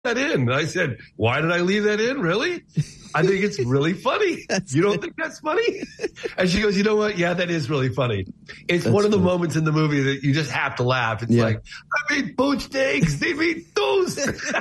that in. And I said, why did I leave that in? Really? I think it's really funny. You don't think that's funny? And she goes, you know what? Yeah, that is really funny. It's one of the moments in the movie that you just have to laugh. It's like, I made poached eggs. They made toast.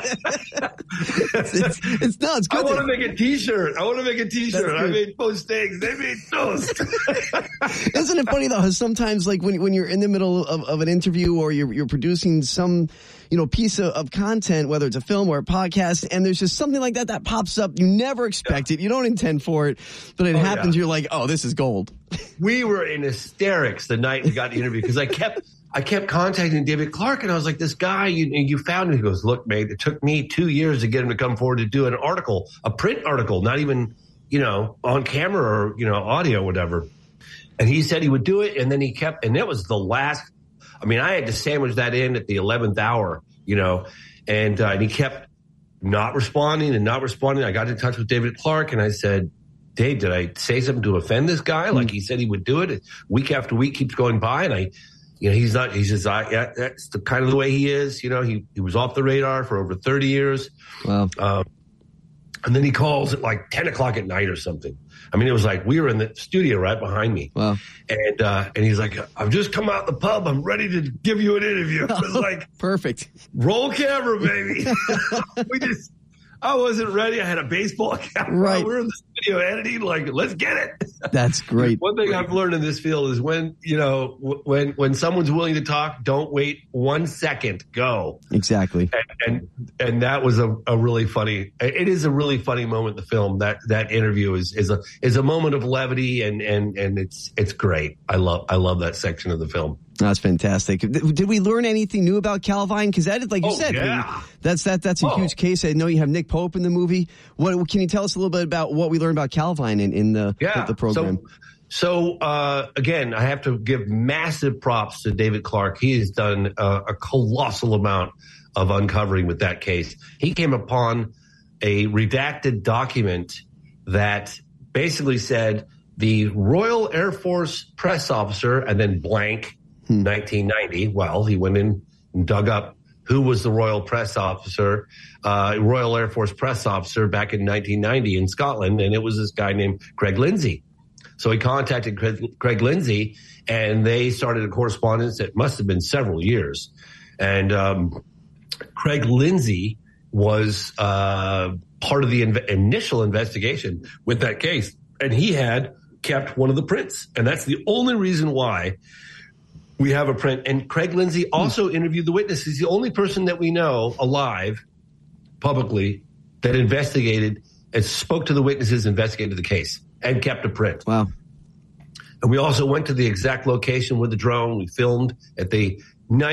It's good. I want to make a T-shirt. I made poached eggs. They made toast. Isn't it funny though? How sometimes, like when you're in the middle of an interview or you're producing some, piece of content, whether it's a film or a podcast, and there's just something like that pops up. You never expect it. You don't intend for it, but it happens. You're like, oh, this is gold. We were in hysterics the night we got the interview because I kept contacting David Clark, and I was like, this guy, you found him. He goes, look, mate, it took me 2 years to get him to come forward to do an article, a print article, not even, on camera or, audio, whatever. And he said he would do it, and then he kept, and it was the last, I had to sandwich that in at the 11th hour, and he kept not responding. I got in touch with David Clark, and I said, Dave, did I say something to offend this guy? Like he said he would do it. Week after week keeps going by, and he's that's the kind of the way he is. He was off the radar for over 30 years. Wow. And then he calls at like 10 o'clock at night or something. It was like we were in the studio right behind me. Wow. And he's like, I've just come out the pub. I'm ready to give you an interview. I was like, perfect. Roll camera, baby. I wasn't ready. I had a baseball cap. Right. We were in the studio editing. Like, let's get it. That's great. One thing I've learned in this field is when someone's willing to talk, don't wait 1 second. Go. Exactly. And that was a really funny. It is a really funny moment in the film. That interview is a moment of levity and it's great. I love that section of the film. That's fantastic. Did we learn anything new about Calvine? Because that is, like you said, that's a huge case. I know you have Nick Pope in the movie. What can you tell us a little bit about what we learned about Calvine in the program? So again, I have to give massive props to David Clark. He has done a colossal amount of uncovering with that case. He came upon a redacted document that basically said the Royal Air Force press officer and then blank 1990. Well, he went in and dug up who was the Royal Air Force press officer back in 1990 in Scotland, and it was this guy named Craig Lindsay. So he contacted Craig Lindsay, and they started a correspondence that must have been several years. And Craig Lindsay was part of the initial investigation with that case, and he had kept one of the prints, and that's the only reason why we have a print. And Craig Lindsay also interviewed the witness. He's the only person that we know alive publicly that investigated and spoke to the witnesses, investigated the case, and kept a print. Wow. And we also went to the exact location with the drone. We filmed at the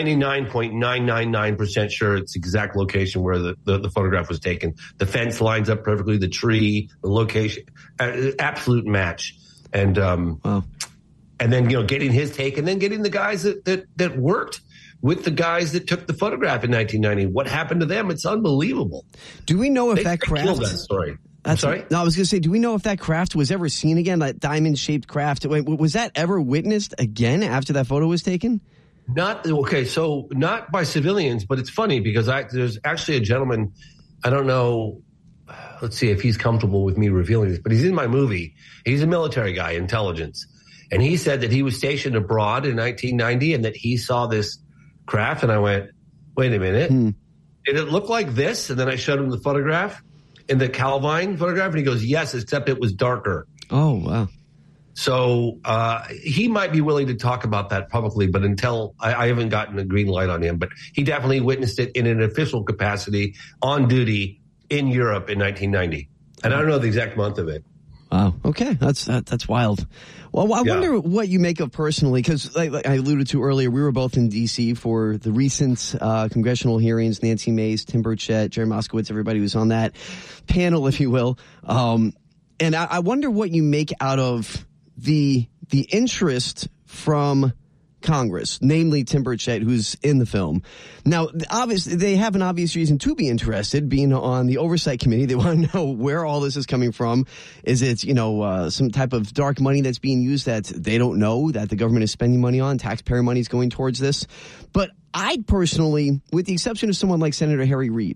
99.999% sure it's the exact location where the photograph was taken. The fence lines up perfectly, the tree, the location, absolute match. And wow. And then, getting his take and then getting the guys that worked with the guys that took the photograph in 1990. What happened to them? It's unbelievable. Do we know if that craft... killed that story. I'm sorry? No, I was going to say, do we know if that craft was ever seen again, that diamond-shaped craft? Was that ever witnessed again after that photo was taken? Not by civilians, but it's funny because there's actually a gentleman, I don't know, let's see if he's comfortable with me revealing this, but he's in my movie. He's a military guy, intelligence. And he said that he was stationed abroad in 1990 and that he saw this craft. And I went, wait a minute. Did it look like this? And then I showed him the photograph, in the Calvine photograph. And he goes, yes, except it was darker. Oh, wow. So he might be willing to talk about that publicly, but until I haven't gotten a green light on him. But he definitely witnessed it in an official capacity on duty in Europe in 1990. And I don't know the exact month of it. Wow. Okay. That's wild. Well, I wonder what you make of personally, because like I alluded to earlier, we were both in D.C. for the recent congressional hearings. Nancy Mace, Tim Burchett, Jerry Moskowitz, everybody was on that panel, if you will. And I wonder what you make out of the interest from Congress, namely Tim Burchett, who's in the film. Now, obviously, they have an obvious reason to be interested, being on the oversight committee. They want to know where all this is coming from. Is it, some type of dark money that's being used that they don't know that the government is spending money on? Taxpayer money is going towards this. But I personally, with the exception of someone like Senator Harry Reid,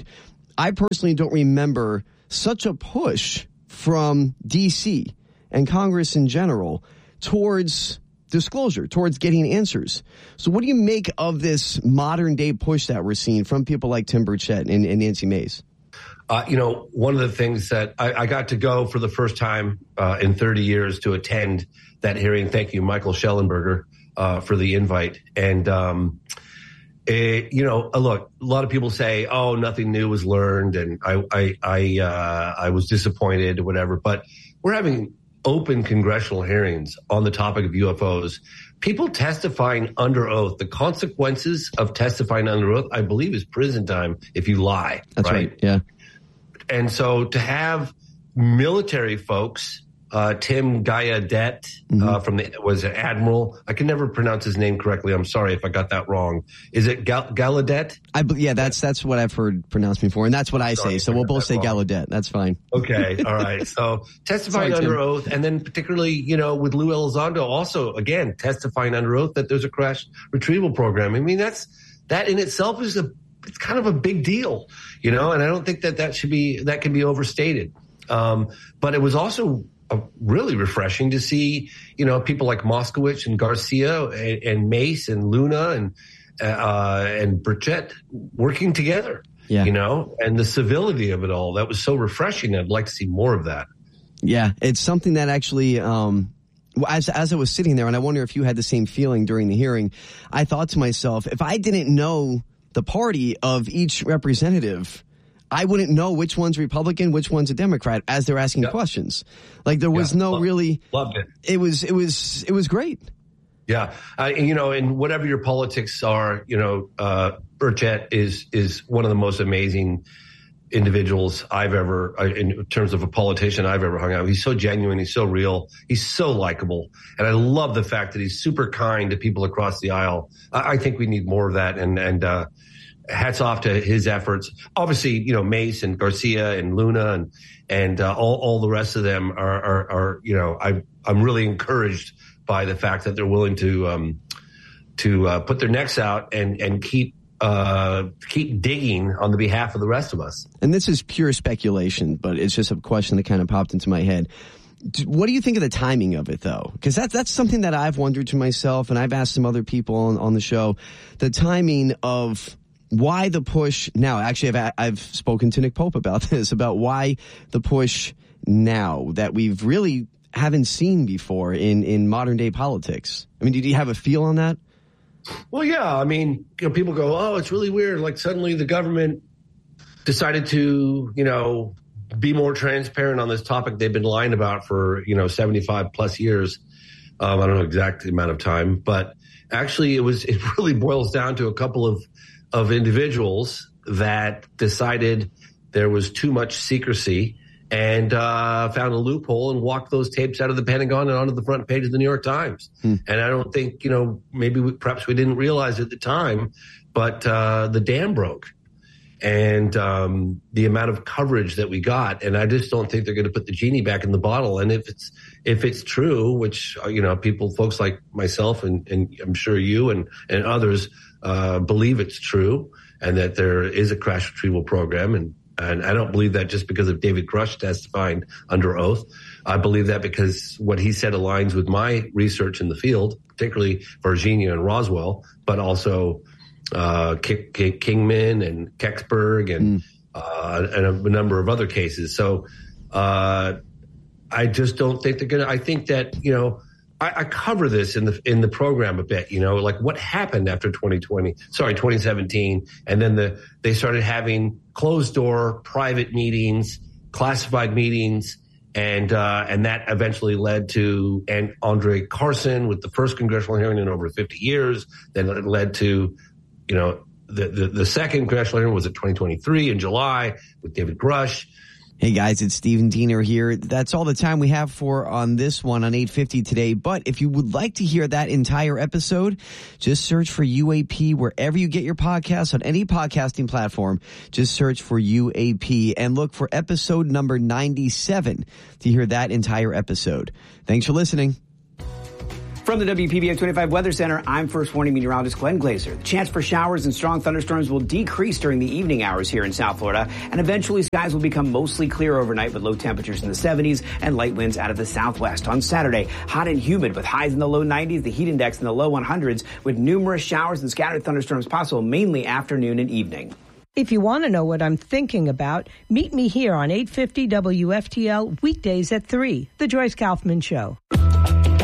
I personally don't remember such a push from D.C. and Congress in general towards disclosure, towards getting answers. So what do you make of this modern day push that we're seeing from people like Tim Burchett and Nancy Mace? One of the things that I got to go for the first time in 30 years to attend that hearing. Thank you, Michael Schellenberger, for the invite. And, look, a lot of people say, oh, nothing new was learned. And I was disappointed or whatever. But we're having open congressional hearings on the topic of UFOs. People testifying under oath, the consequences of testifying under oath, I believe, is prison time if you lie. That's right. Yeah. And so to have military folks, Tim Gallaudet, was an admiral. I can never pronounce his name correctly. I'm sorry if I got that wrong. Is it Gallaudet? That's what I've heard pronounced before, and that's what I say. So we'll both say Gallaudet. That's fine. Okay, all right. So testifying under oath, and then particularly, with Lou Elizondo, also again testifying under oath that there's a crash retrieval program. I mean, that in itself is it's kind of a big deal, and I don't think that can be overstated. But it was also really refreshing to see, people like Moskowitz and Garcia and Mace and Luna and Burchett working together, and the civility of it all. That was so refreshing. I'd like to see more of that. Yeah, it's something that actually, as I was sitting there, and I wonder if you had the same feeling during the hearing, I thought to myself, if I didn't know the party of each representative, I wouldn't know which one's Republican, which one's a Democrat as they're asking questions. Like there was loved it. It was great. Yeah. And whatever your politics are, Burchett is one of the most amazing individuals I've ever, in terms of a politician I've ever hung out with. He's so genuine. He's so real. He's so likable. And I love the fact that he's super kind to people across the aisle. I think we need more of that. And hats off to his efforts. Obviously, Mace and Garcia and Luna and all the rest of them are I'm really encouraged by the fact that they're willing to put their necks out and keep digging on the behalf of the rest of us. And this is pure speculation, but it's just a question that kind of popped into my head. What do you think of the timing of it, though? Because that's something that I've wondered to myself, and I've asked some other people on the show, the timing of why the push now. Actually, I've spoken to Nick Pope about this, about why the push now that we've really haven't seen before in modern day politics. I mean, do you have a feel on that? Well, yeah. I mean, people go, oh, it's really weird. Like suddenly the government decided to, be more transparent on this topic they've been lying about for, 75 plus years. I don't know exact amount of time, but actually it really boils down to a couple of individuals that decided there was too much secrecy and found a loophole and walked those tapes out of the Pentagon and onto the front page of the New York Times. And I don't think, perhaps we didn't realize at the time, but the dam broke. And the amount of coverage that we got, and I just don't think they're going to put the genie back in the bottle. And if it's true, which folks like myself and I'm sure you and others believe it's true, and that there is a crash retrieval program, and I don't believe that just because of David Grush testifying under oath. I believe that because what he said aligns with my research in the field, particularly Virginia and Roswell, but also Kingman and Kecksburg and a number of other cases. So I just don't think they're going to. I think that I cover this in the program a bit. Like what happened after 2017, and then they started having closed door private meetings, classified meetings. And that eventually led to Andre Carson with the first congressional hearing in over 50 years. Then it led to the second congressional hearing was at 2023 in July with David Grush. Hey guys, it's Stephen Diener here. That's all the time we have for on this one on 850 today. But if you would like to hear that entire episode, just search for UAP wherever you get your podcasts on any podcasting platform. Just search for UAP and look for episode number 97 to hear that entire episode. Thanks for listening. From the WPBA 25 Weather Center, I'm First Warning Meteorologist Glenn Glazer. The chance for showers and strong thunderstorms will decrease during the evening hours here in South Florida, and eventually skies will become mostly clear overnight with low temperatures in the 70s and light winds out of the southwest. On Saturday, hot and humid with highs in the low 90s, the heat index in the low 100s, with numerous showers and scattered thunderstorms possible mainly afternoon and evening. If you want to know what I'm thinking about, meet me here on 850 WFTL weekdays at 3, The Joyce Kaufman Show.